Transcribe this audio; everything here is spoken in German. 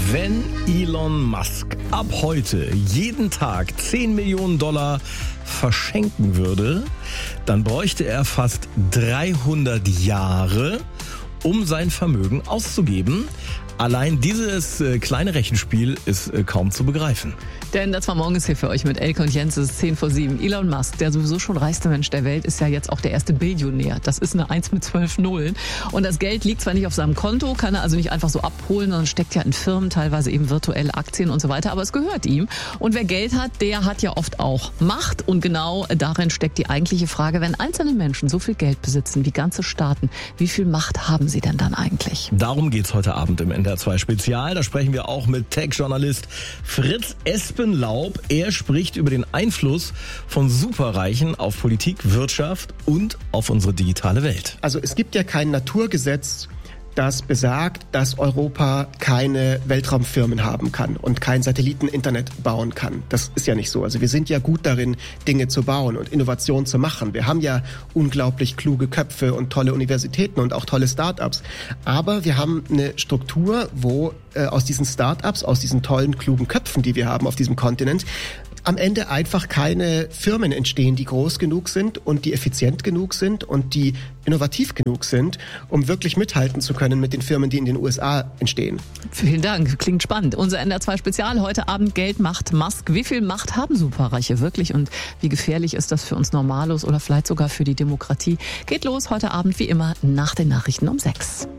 Wenn Elon Musk ab heute jeden Tag 10 Millionen Dollar verschenken würde, dann bräuchte er fast 300 Jahre, um sein Vermögen auszugeben. Allein dieses kleine Rechenspiel ist kaum zu begreifen. Denn das war morgens hier für euch mit Elke und Jens, es ist 10:07. Elon Musk, der sowieso schon reichste Mensch der Welt, ist ja jetzt auch der erste Billionär. Das ist eine 1 mit 12 Nullen. Und das Geld liegt zwar nicht auf seinem Konto, kann er also nicht einfach so abholen, sondern steckt ja in Firmen, teilweise eben virtuelle Aktien und so weiter. Aber es gehört ihm. Und wer Geld hat, der hat ja oft auch Macht. Und genau darin steckt die eigentliche Frage, wenn einzelne Menschen so viel Geld besitzen wie ganze Staaten, wie viel Macht haben sie denn dann eigentlich? Darum geht's heute Abend im NDR 2 Spezial. Da sprechen wir auch mit Tech-Journalist Fritz Espenlaub. Er spricht über den Einfluss von Superreichen auf Politik, Wirtschaft und auf unsere digitale Welt. Also es gibt ja kein Naturgesetz, das besagt, dass Europa keine Weltraumfirmen haben kann und kein Satelliteninternet bauen kann. Das ist ja nicht so. Also wir sind ja gut darin, Dinge zu bauen und Innovation zu machen. Wir haben ja unglaublich kluge Köpfe und tolle Universitäten und auch tolle Start-ups. Aber wir haben eine Struktur, wo aus diesen Start-ups, aus diesen tollen, klugen Köpfen, die wir haben auf diesem Kontinent, am Ende einfach keine Firmen entstehen, die groß genug sind und die effizient genug sind und die innovativ genug sind, um wirklich mithalten zu können mit den Firmen, die in den USA entstehen. Vielen Dank, klingt spannend. Unser NDR 2 Spezial heute Abend: Geld macht Musk. Wie viel Macht haben Superreiche wirklich und wie gefährlich ist das für uns Normalos oder vielleicht sogar für die Demokratie? Geht los heute Abend wie immer nach den Nachrichten um 6.